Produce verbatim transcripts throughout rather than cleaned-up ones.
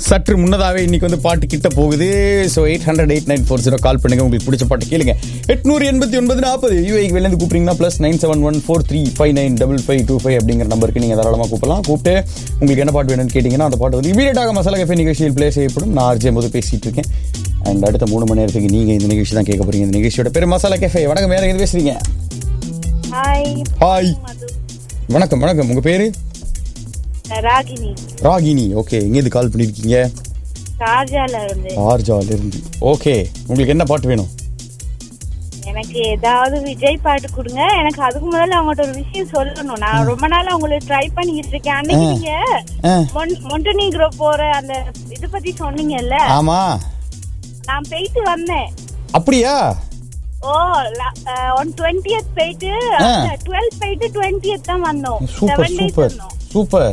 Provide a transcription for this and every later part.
சற்று முன்னதாகவே இன்னைக்கு வந்து பாட்டு கிட்ட போகுது. So eight hundred eight nine four zero கால் பண்ணுங்க, உங்களுக்கு பிடிச்ச பாட்டு கேளுங்க. எட்நூறு எண்பத்தி ஒன்பது நாற்பது யூஏக்கு வெளிலேருந்து கூப்பிட்டீங்கன்னா plus nine seven one four three five nine double five two five அப்படிங்கிற நம்பருக்கு நீங்கள் தாராளமாக கூப்பிடலாம். கூப்பிட்டு உங்களுக்கு என்ன பாட்டு வேணும்னு கேட்டிங்கன்னா அந்த பாட்டு வந்து இமீடியட்டாக மசாலா கஃபே நிகழ்ச்சியில் ப்ளே செய்யப்படும். நான் ஆர்ஜே போது பேசிகிட்டு இருக்கேன். அண்ட் அடுத்த மூணு மணி நேரத்துக்கு நீங்கள் இந்த நிகழ்ச்சி தான் கேட்க போகிறீங்க. இந்த நிகழ்ச்சியோட பேர் மசாலா கஃபே. வணக்கம், வேறு எது பேசுகிறீங்க? ஹாய். ஹாய், வணக்கம். வணக்கம், உங்கள் பேர்? ராகினி. ராகினி, ஓகே. எங்கேருந்து கால் பண்ணியிருக்கீங்க? ஷார்ஜால இருந்து. ஷார்ஜால இருந்து, ஓகே. உங்களுக்கு என்ன பாட்டு வேணும்? எனக்கு ஏதாவது விஜய் பாட்டு கொடுங்க. எனக்கு அதுக்கு முதல்ல அவங்கள்ட்ட ஒரு விஷயம் சொல்லணும். நான் ரொம்ப நாள் அவங்களை ட்ரை பண்ணிட்டு இருக்கேன். அன்னைக்கு நீங்க மொண்டனீக்ரோ போற அந்த இது பத்தி சொன்னீங்கல்ல? ஆமா, நான் போயிட்டு வந்தேன். அப்படியா? ஓ, on twentieth போயிட்டு twelve போயிட்டு twentieth தான் வந்தோம். Super super super.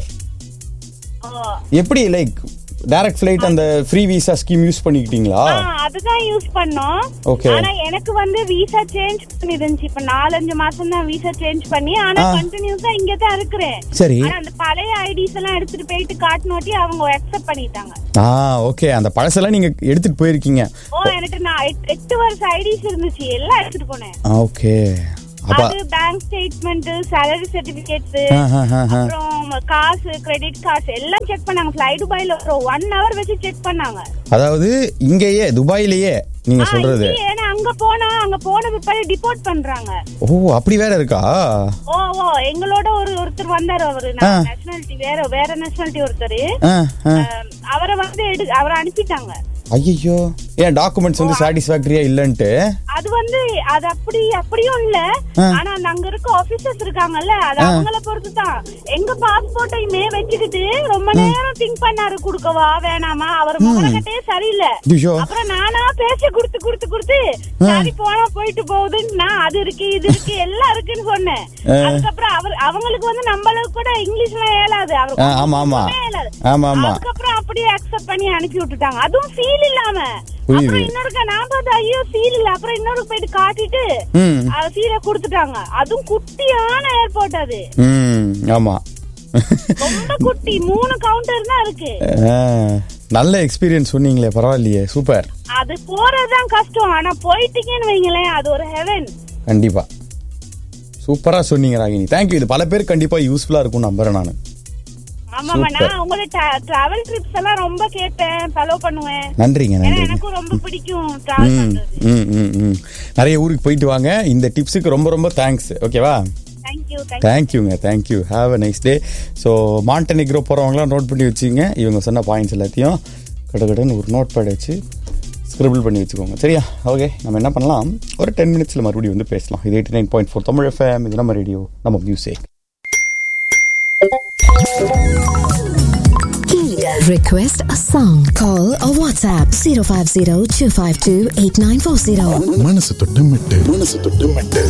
எப்படி லைக் டைரக்ட் ஃளைட் அந்த ஃப்ரீ விசா ஸ்கீம் யூஸ் பண்ணிக்கிட்டீங்களா? அதுதான் யூஸ் பண்ணோம். ஓகே. ஆனா எனக்கு வந்து விசா சேஞ்ச் பண்ணிருந்துச்சு. இப்ப நாலஞ்சு மாசம் தான் விசா சேஞ்ச் பண்ணி, ஆனா கண்டினியூஸா இங்க தான் இருக்கிறேன். சரி. ஆனா அந்த பழைய ஐடிஸ் எல்லாம் எடுத்துட்டு போயிட்டு காட்டினோட்டி அவங்க அக்செப்ட் பண்ணிட்டாங்க. ஆ, ஓகே. அந்த பழசெல்லாம் நீங்க எடுத்துட்டு போயிருக்கீங்க? ஓ, எனக்கு நான் எட்டு வருஷம் ஐடிஸ் இருந்துச்சு, எல்லாம் எடுத்துட்டு போனேன். ஓகே. அது பேங்க் ஸ்டேட்மெண்ட், சாலரி சர்டிபிகேட்ஸ், அப்புறம் காசு, கிரெடிட் கார்டு எல்லாம் செக் பண்ணாங்க. ஃப்ளை துபாயில ஒரு ஒன் ஹவர் வச்சு செக் பண்ணாங்க. அதாவது இங்கேயே துபாயிலேயே நீங்க சொல்றது? ஏன்னா அங்க போனா அங்க போன பிற்பாடு டிபோர்ட் பண்றாங்க. ஓ, அப்படி வேற இருக்கா? ஓ ஓ எங்களோட ஒரு ஒருத்தர் வந்தாரு. அவரு நேஷனாலிட்டி வேற வேற நேஷனாலிட்டி ஒருத்தர். அவரை வந்து அவரை அனுப்பிட்டாங்க. ஐயோ, ஏன் டாக்குமெண்ட்ஸ் வந்து சாட்டிஸ்ஃபேக்டரியா இல்லன்ட்டு? அது வந்து அது அப்படி அப்படியும் இல்ல. ஆனா அங்க இருக்க ஆபீசர்ஸ் இருக்காங்கல்ல, அது அவங்கள பொறுத்து தான். எங்க பாஸ்போர்ட்டையுமே வச்சுக்கிட்டு ரொம்ப நேரம் திங்க் பண்ணாரு, குடுக்கவா வேணாமா. அவர் முகக்கட்டே சரியில்லை. அப்புறம் நானா பேசி குடுத்து குடுத்து குடுத்து சரி போனா போயிட்டு போகுதுன்னா அது இருக்கு இது இருக்கு எல்லாம் இருக்குன்னு சொன்னேன். அதுக்கப்புறம் அவர் அவங்களுக்கு வந்து நம்மளுக்கு கூட இங்கிலீஷ் எல்லாம் ஏலாது. அதுக்கப்புறம் அப்படியே அக்செப்ட் பண்ணி அனுப்பி விட்டுட்டாங்க. அதுவும் ஃபீல் இல்லாம. அப்புறம் இன்னொரு நான் பார்த்தா ஐயோ சீல் இல்ல. அப்புறம் இன்னொரு போயிட்டு காட்டிட்டு சீலை குடுத்துட்டாங்க. அதுவும் குட்டியான ஏர்போர்ட். அது ஆமா, ரொம்ப குட்டி. மூணு கவுண்டர் தான் இருக்கு. நல்ல எக்ஸ்பீரியன்ஸ் சொன்னீங்களே, பரவாயில்லையே, சூப்பர். அது போறதுதான் கஷ்டம், ஆனா போயிட்டீங்கன்னு வைங்களேன், அது ஒரு ஹெவன். கண்டிப்பா சூப்பரா சொன்னீங்க ராகினி. தேங்க்யூ. இது பல பேருக்கு கண்டிப்பா யூஸ்ஃபுல்லா இருக்கும் நம்புறேன் நானு. ஆமாமா, நான் உங்களோட டிராவல் ட்ரிப்ஸ் எல்லாம் ரொம்ப கேட்பேன், ஃபாலோ பண்ணுவேன். நன்றிங்க, நன்றி. எனக்கு ரொம்ப பிடிக்கும் டிராவல் பண்றது. நிறைய ஊருக்கு போயிட்டு வாங்க. இந்த டிப்ஸுக்கு ரொம்ப ரொம்ப தேங்க்ஸ். ஓகேவா? தேங்க்யூ. தேங்க்யூங்க, thank you. Have a nice day. So மாண்டெனிக்ரோ போகிறவங்களாம் note பண்ணி வச்சுங்க. இவங்க சொன்ன பாயிண்ட்ஸ் எல்லாத்தையும் கடகடன்னு ஒரு நோட் பேட் வச்சு ஸ்கிரிபிள் பண்ணி வச்சுக்கோங்க, சரியா? ஓகே, நம்ம என்ன பண்ணலாம், ஒரு டென் மினிட்ஸில் மறுபடியும் வந்து பேசலாம். இது eighty nine point four Tamil FM. இது நம்ம ரேடியோ, நம்ம music. Request a song. Call or WhatsApp zero five zero two five two eight nine four zero. மனசு தொட்டு மெட்டு மனசு தொட்டு மெட்டு